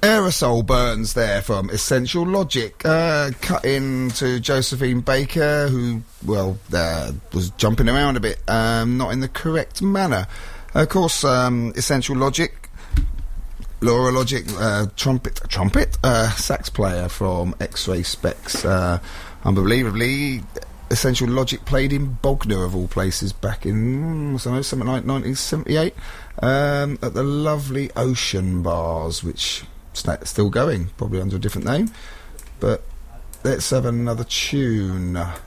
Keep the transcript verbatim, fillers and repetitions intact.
Aerosol Burns there from Essential Logic, uh, cut in to Josephine Baker, who, well, uh, was jumping around a bit, um, not in the correct manner. Of course, um, Essential Logic, Laura Logic, uh, trumpet, trumpet, uh, sax player from X-Ray Specs, uh, unbelievably. Essential Logic played in Bognor, of all places, back in mm, something, something like nineteen seventy-eight, um, at the lovely Ocean Bars, which st- still going, probably under a different name. But let's have another tune.